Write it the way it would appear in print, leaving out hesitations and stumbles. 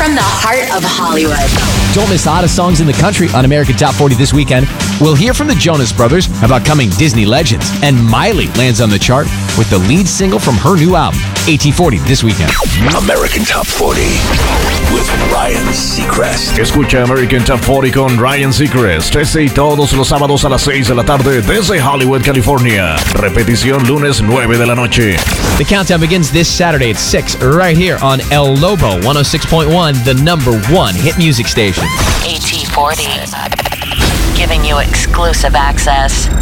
from the heart of Hollywood. Don't miss the hottest songs in the country on American Top 40 this weekend. We'll hear from the Jonas Brothers about coming Disney legends. And Miley lands on the chart with the lead single from her new album, AT40, this weekend. American Top 40 with Ryan Seacrest. Escucha American Top 40 con Ryan Seacrest. Este y todos los sábados a las 6 de la tarde desde Hollywood, California. Repetición lunes 9 de la noche. The countdown begins this Saturday at 6 right here on El Lobo 106.1, the #1 hit music station. AT40, giving you exclusive access.